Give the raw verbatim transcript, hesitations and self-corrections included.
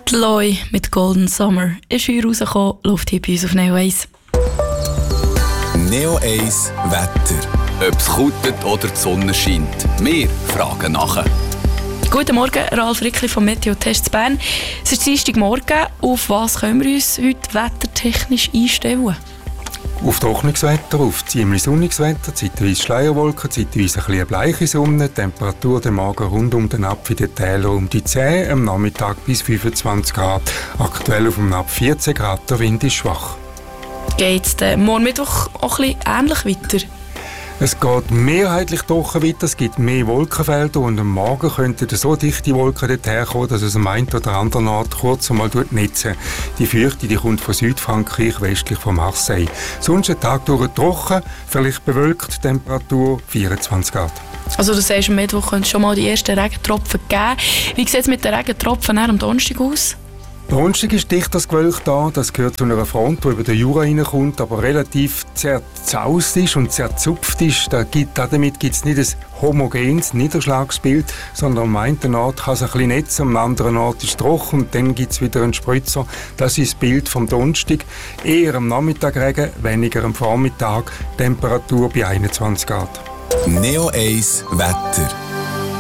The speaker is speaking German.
Die Loi mit Golden Summer ist hier rausgekommen, läuft hier bei uns auf Neo eins. Neo eins Wetter. Ob es kutet oder die Sonne scheint. Wir fragen nachher. Guten Morgen, Ralf Rickli vom Meteo-Test Bern. Es ist Dienstagmorgen. Auf was können wir uns heute wettertechnisch einstellen? Auf Trocknungswetter, auf ziemlich sonniges Wetter, zeitweise Schleierwolken, zeitweise ein bisschen bleiche Sonne, Temperatur den Morgen rund um den Napf in den Tälern um die zehn, am Nachmittag bis fünfundzwanzig Grad, aktuell auf dem Napf vierzehn Grad, der Wind ist schwach. Geht es morgen Mittwoch auch ein bisschen ähnlich weiter? Es geht mehrheitlich trocken weiter, es gibt mehr Wolkenfelder und am Morgen könnten so dichte Wolken dort herkommen, dass es am einen oder anderen Ort kurz einmal netzen. Die Feuchte, die kommt von Südfrankreich, westlich von Marseille. Sonst ein Tag durch trocken, vielleicht bewölkt, Temperatur vierundzwanzig Grad. Also du sagst, am Mittwoch könnte es schon mal die ersten Regentropfen geben. Wie sieht es mit den Regentropfen am Donnerstag aus? Donnerstag ist dicht das Gewölk da. Das gehört zu einer Front, die über den Jura reinkommt, aber relativ zerzaust ist und zerzupft ist. Da gibt, damit gibt es nicht ein homogenes Niederschlagsbild, sondern am einen Ort kann es ein bisschen netzen, am anderen Ort ist es trocken und dann gibt es wieder einen Spritzer. Das ist das Bild vom Donnerstag. Eher am Nachmittag Regen, weniger am Vormittag. Temperatur bei einundzwanzig Grad. Neo eins Wetter.